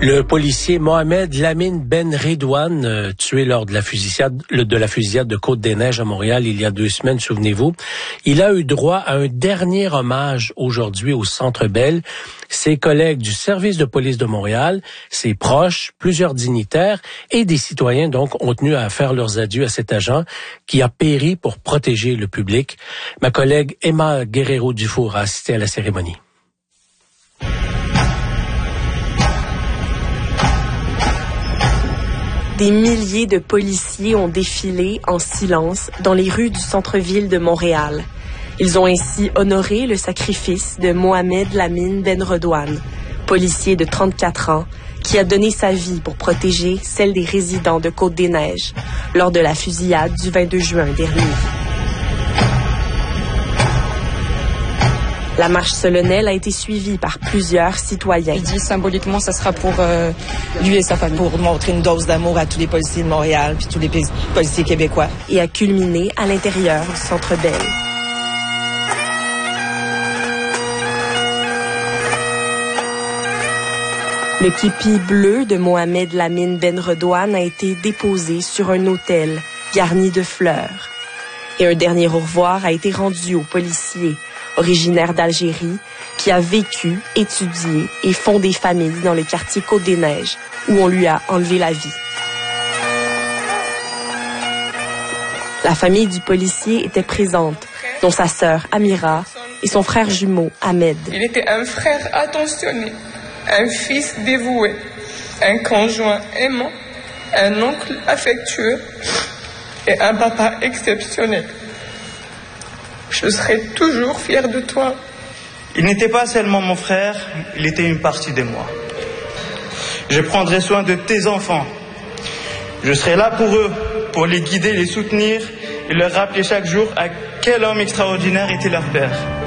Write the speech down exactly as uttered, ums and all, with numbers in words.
Le policier Mohamed Lamine Ben Redouane, euh, tué lors de la fusillade de la fusillade de Côte-des-Neiges à Montréal il y a deux semaines, souvenez-vous, il a eu droit à un dernier hommage aujourd'hui au Centre Bell. Ses collègues du service de police de Montréal, ses proches, plusieurs dignitaires et des citoyens donc ont tenu à faire leurs adieux à cet agent qui a péri pour protéger le public. Ma collègue Emma Guerrero-Dufour a assisté à la cérémonie. Des milliers de policiers ont défilé en silence dans les rues du centre-ville de Montréal. Ils ont ainsi honoré le sacrifice de Mohamed Lamine Ben Redouane, policier de trente-quatre ans, qui a donné sa vie pour protéger celle des résidents de Côte-des-Neiges lors de la fusillade du vingt-deux juin dernier. La marche solennelle a été suivie par plusieurs citoyens. Il dit symboliquement, ça sera pour euh, lui et sa famille. Pour montrer une dose d'amour à tous les policiers de Montréal puis tous les policiers québécois. Et a culminé à l'intérieur du Centre Bell. Le képi bleu de Mohamed Lamine Ben Redouane a été déposé sur un autel garni de fleurs. Et un dernier au revoir a été rendu aux policiers, originaire d'Algérie, qui a vécu, étudié et fondé famille dans le quartier Côte-des-Neiges, où on lui a enlevé la vie. La famille du policier était présente, dont sa sœur Amira et son frère jumeau Ahmed. Il était un frère attentionné, un fils dévoué, un conjoint aimant, un oncle affectueux et un papa exceptionnel. Je serai toujours fier de toi. Il n'était pas seulement mon frère, il était une partie de moi. Je prendrai soin de tes enfants. Je serai là pour eux, pour les guider, les soutenir et leur rappeler chaque jour à quel homme extraordinaire était leur père.